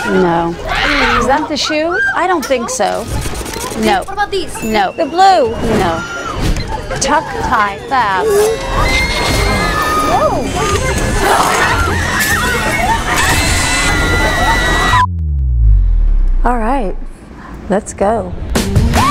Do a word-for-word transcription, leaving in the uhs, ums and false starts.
No. Is that the shoe? I don't think so. No. What about these? No. The blue. No. Tuck, tie, fab. Whoa. All right, let's go.